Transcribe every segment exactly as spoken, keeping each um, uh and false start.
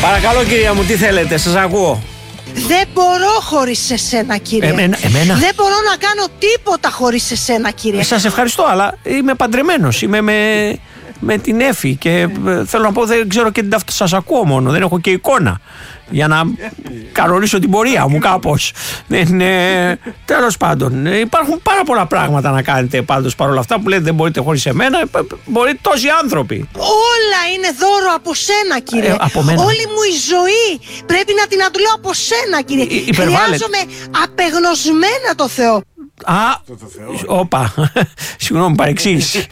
Παρακαλώ κυρία μου, τι θέλετε, σας ακούω. Δεν μπορώ χωρίς εσένα, κύριε. Εμένα, εμένα. Δεν μπορώ να κάνω τίποτα χωρίς εσένα, κύριε. Ε, σας ευχαριστώ, αλλά είμαι παντρεμένος. Είμαι με, με την Έφη και ε, θέλω να πω, δεν ξέρω και την ταυτότητα. Σας ακούω μόνο, δεν έχω και εικόνα για να κανονίσω την πορεία μου κάπως. Ε, τέλος πάντων, υπάρχουν πάρα πολλά πράγματα να κάνετε πάντως παρόλα αυτά που λέτε δεν μπορείτε χωρίς εμένα. Μπορείτε τόσοι άνθρωποι. Όλα είναι δώρο από σένα, κύριε. Ε, από μένα. Όλη μου η ζωή πρέπει να την αντλώ από σένα, κύριε. Ε, Χρειάζομαι απεγνωσμένα το Θεό. Α, όπα, συγγνώμη, παρεξήγηση.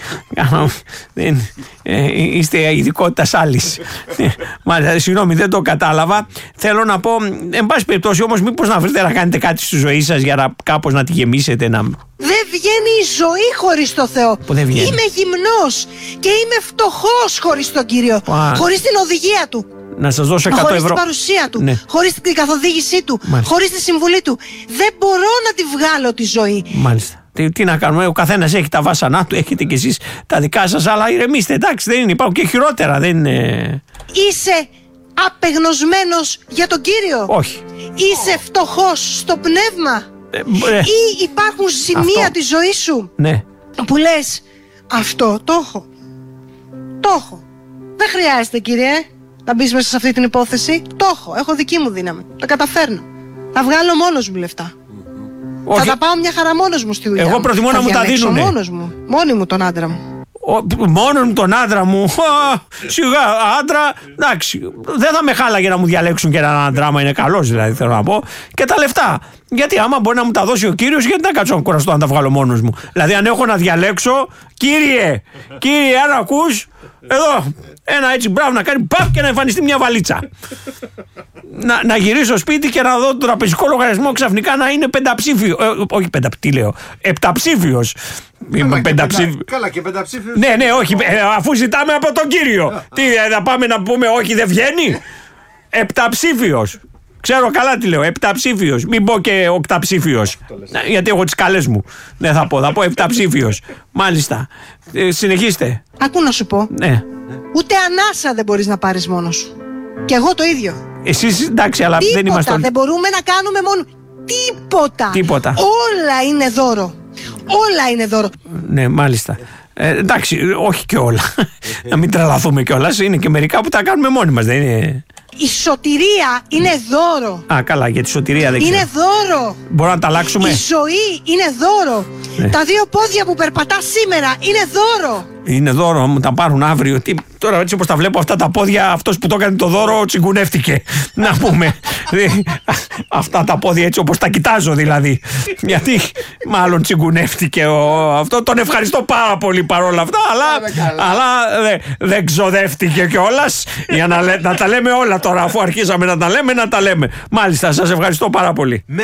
Είστε ειδικότητας άλλης. Συγγνώμη, δεν το κατάλαβα. Θέλω να πω, εν πάση περιπτώσει όμως, μήπως να βρείτε να κάνετε κάτι στη ζωή σας για να κάπως να τη γεμίσετε. Να... Δεν βγαίνει η ζωή χωρίς το Θεό. Δεν βγαίνει. Είμαι γυμνός και είμαι φτωχός χωρίς τον Κύριο. Α. Χωρίς την οδηγία του. Να σας δώσω εκατό χωρίς ευρώ. την παρουσία του, ναι. Χωρίς την καθοδήγησή του, μάλιστα. Χωρίς τη συμβουλή του. Δεν μπορώ να τη βγάλω τη ζωή. Μάλιστα. Τι, τι να κάνουμε, ο καθένας έχει τα βάσανά του, έχετε κι εσείς τα δικά σας, αλλά ηρεμήστε, εντάξει, δεν είναι, υπάρχουν και χειρότερα, δεν είναι... Είσαι απεγνωσμένος για τον Κύριο? Όχι. Είσαι φτωχός στο πνεύμα? Ε, ε, Ή υπάρχουν σημεία αυτό. της ζωής σου, ναι. που λες, αυτό το έχω, το έχω. Δεν χρειάζεται, κύριε, να μπεις μέσα σε αυτή την υπόθεση. Το έχω, έχω δική μου δύναμη, τα καταφέρνω. Θα βγάλω μόνος μου λεφτά. Όχι. Θα τα πάω μια χαρά μόνος μου στη δουλειά. Εγώ προτιμώ μου. να μου τα δίνουνε. Μόνος μου, μόνη μου τον άντρα μου. Ο, μόνον μου τον άντρα μου. Α, σιγά, άντρα, εντάξει. Δεν θα με χάλαγε να μου διαλέξουν και έναν άντρα, άμα είναι καλός, δηλαδή θέλω να πω. Και τα λεφτά. Γιατί άμα μπορεί να μου τα δώσει ο Κύριος, γιατί να κάτσω να κουραστώ να τα βγάλω μόνος μου. Δηλαδή, αν έχω να διαλέξω, κύριε, κύριε, αν ακούς, εδώ, ένα έτσι μπράβο να κάνει παπ και να εμφανιστεί μια βαλίτσα. να, να γυρίσω σπίτι και να δω τον τραπεζικό λογαριασμό ξαφνικά να είναι πενταψήφιο. Ε, όχι πενταψήφιο, τι λέω. Επταψήφιος. Καλά, πενταψήφιο. Καλά και πενταψήφιος. Ναι, ναι, όχι. Ε, αφού ζητάμε από τον Κύριο. Τι, θα πάμε να πούμε όχι, δεν βγαίνει. Επταψήφιος. Ξέρω καλά τι λέω. Επταψήφιος. Μην πω και οκταψήφιος. Γιατί έχω τις καλές μου. Δεν θα πω. Θα πω επταψήφιος. Μάλιστα. Ε, συνεχίστε. Ακού να σου πω. Ναι. Ούτε ανάσα δεν μπορείς να πάρεις μόνος σου. Και εγώ το ίδιο. Εσείς εντάξει, αλλά τίποτα, δεν είμαστε. Δεν μπορούμε να κάνουμε μόνο. Τίποτα. Τίποτα. Όλα είναι δώρο. Όλα είναι δώρο. Ναι, μάλιστα. Ε, εντάξει, όχι και όλα. Να μην τρελαθούμε κιόλας. Είναι και μερικά που τα κάνουμε μόνοι μας. Δεν είναι. Η σωτηρία είναι δώρο. Α, καλά, για τη σωτηρία δεν ξέρω. Είναι δώρο. Μπορούμε να τα αλλάξουμε. Η ζωή είναι δώρο. Ναι. Τα δύο πόδια που περπατάς σήμερα είναι δώρο. Είναι δώρο, μου τα πάρουν αύριο. Τι, τώρα έτσι όπως τα βλέπω αυτά τα πόδια, αυτός που το έκανε το δώρο τσιγκουνεύτηκε. Να πούμε. Αυτά τα πόδια έτσι όπως τα κοιτάζω δηλαδή. Γιατί μάλλον τσιγκουνεύτηκε ο, αυτό. Τον ευχαριστώ πάρα πολύ παρόλα αυτά, αλλά, αλλά δεν δε ξοδεύτηκε κιόλας. Για να, να τα λέμε όλα τώρα, αφού αρχίσαμε να τα λέμε, να τα λέμε. Μάλιστα, σας ευχαριστώ πάρα πολύ.